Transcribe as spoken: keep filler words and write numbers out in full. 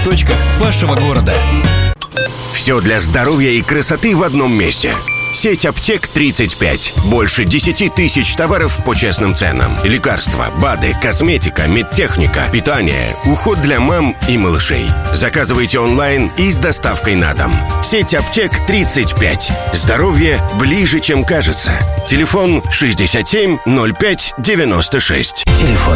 точках вашего города. Все для здоровья и красоты в одном месте. Сеть аптек тридцать пять. Больше десяти тысяч товаров по честным ценам. Лекарства, БАДы, косметика, медтехника, питание, уход для мам и малышей. Заказывайте онлайн и с доставкой на дом. Сеть аптек тридцать пять. Здоровье ближе, чем кажется. Телефон шестьдесят семь ноль пять девяносто шесть. Телефон